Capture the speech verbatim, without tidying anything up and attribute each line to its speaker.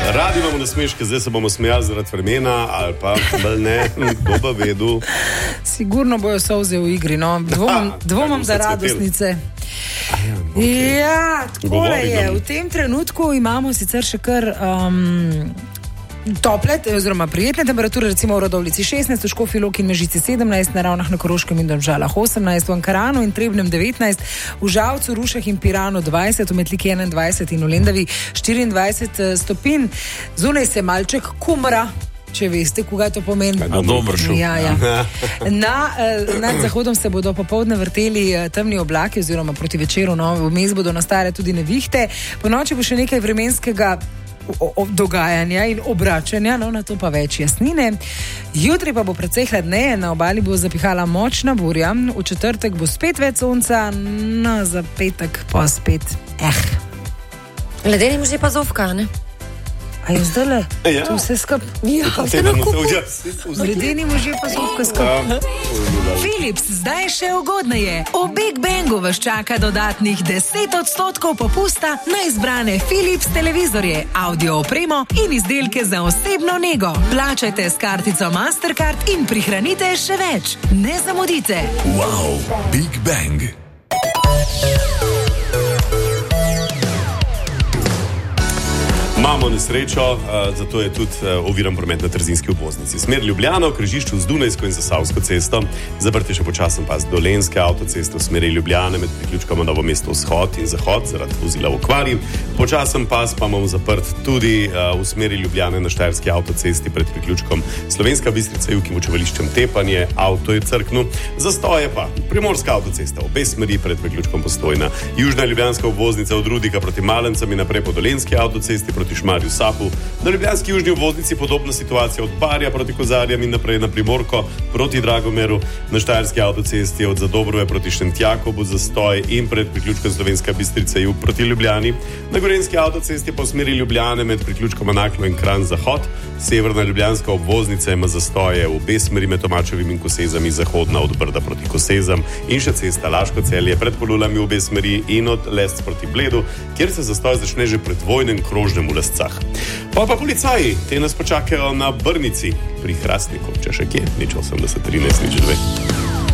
Speaker 1: Radi imamo nasmeške, zdaj se bomo smejali zaradi vremena, ali pa ne, kdo pa vedu.
Speaker 2: Sigurno bojo solze v igri, no. Dvomam, dvomam za radostnice.
Speaker 1: Ja, okay.
Speaker 2: Ja, tako je. V tem trenutku imamo sicer še kar um, tople, oziroma prijetne temperature, recimo v Radovljici šestnajst, v Škofji Loki in Mežici sedemnajst, na Ravnah na Koroškem in Domžalah osemnajst, v Ankaranu in Trebnjem devetnajst, v Žalcu, Rušah in Piranu dvajset, v Metliki enaindvajset in v Lendavi štiriindvajset stopinj. Zunaj se malček kumra, če veste, kaj to pomeni.
Speaker 1: Na Domršu.
Speaker 2: Ja, ja. Na, nad zahodom se bodo popoldne vrteli temni oblaki, oziroma proti večeru, no, vmes bodo nastajale tudi nevihte. Po noči bo še nekaj vremenskega o, o, dogajanja in obračanja, no, na to pa več jasnine. Jutri pa bo precej hladneje, na obali bo zapihala močna burja, v četrtek bo spet več sonca, no, za petek pa spet eh.
Speaker 3: Ledeni možje pa zovka, ne?
Speaker 2: A je zdaj le?
Speaker 1: Ja.
Speaker 2: To vse skup?
Speaker 3: Ja, vse na kupu.
Speaker 2: Ledeni možje pa zovka skup.
Speaker 4: Philips, zdaj še ugodneje. V Big Bangu vas čaka dodatnih deset odstotkov popusta na izbrane Philips televizorje, audio opremo in izdelke za osebno nego. Plačajte s kartico Mastercard in prihranite še več. Ne zamudite.
Speaker 5: Wow, Big Bang.
Speaker 1: Imamo nesrečo, zato je tudi oviran promet na trzinski obvoznici. Smer Ljubljana v križišču z Dunajsko in Zasavsko cesto, zaprt je še počasen pas Dolenjske avtoceste v smeri Ljubljane med priključkoma Novo mesto Vzhod in Zahod zaradi vozila v okvari. Počasen pas pa imamo zaprt tudi v smeri Ljubljane na Štajerski avtocesti pred priključkom Slovenska Bistrica jug in Močevališčem Tepanje, avto je crknil. Zastoje pa Primorska avtocesta v obe smeri pred priključkom Postojna, južna ljubljanska obvoznica od Rudnika proti Malencem in naprej po Dolenjski avtocesti proti Šmarju Sapu, na ljubljanski južni obvoznici podobna situacija od Barja proti Kozarjem in naprej na Primorko proti Dragomeru, na Štajerski avtocesti od Zadobrove proti Šentjakobu zastoj in pred priključkom Slovenska Bistrica jug proti Ljubljani, na Gorenjski avtocesti po smeri Ljubljane med priključkom Naklo in Kranj Zahod, severna ljubljanska obvoznica ima zastoje v obe smeri med Tomačevim in Kosezami, zahodna od Brda proti Kosezam in še cesta Laško Celje pred Polulami v obe smeri in od Lesc proti Bledu, kjer se zastoj začne že pred vojnem krožnem v Lescah. Pa pa policaji, te nas počakajo na Brnici pri Hrastniku, če še kje, nič osemdeset trinajst nič dve.